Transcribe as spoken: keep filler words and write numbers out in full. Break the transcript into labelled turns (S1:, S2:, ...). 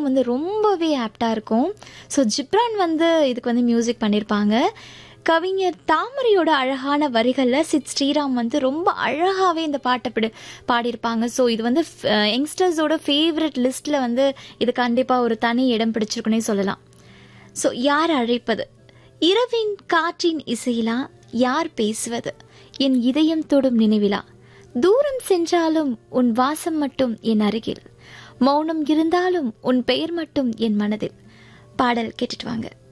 S1: வந்து ரொம்பவே ஆப்டாக இருக்கும். ஸோ ஜிப்ரான் வந்து இதுக்கு வந்து மியூசிக் பண்ணியிருப்பாங்க. கவிஞர் தாமரையோட அழகான வரிகளில் சித் ஸ்ரீராம் வந்து ரொம்ப அழகாகவே இந்த பாட்டை பிடி பாடியிருப்பாங்க. ஸோ இது வந்து யங்ஸ்டர்ஸோட ஃபேவரட் லிஸ்ட்டில் வந்து இது கண்டிப்பாக ஒரு தனி இடம் பிடிச்சிருக்குன்னே சொல்லலாம். ஸோ யார் அழைப்பது, இரவின் காற்றின் இசையிலா, யார் பேசுவது, என் இதயம் தொடும் நினைவிலா, தூரம் சென்றாலும் உன் வாசம் மட்டும் என் அருகில், மௌனம் இருந்தாலும் உன் பெயர் மட்டும் என் மனதில். பாடல் கேட்டுட்டு வாங்க.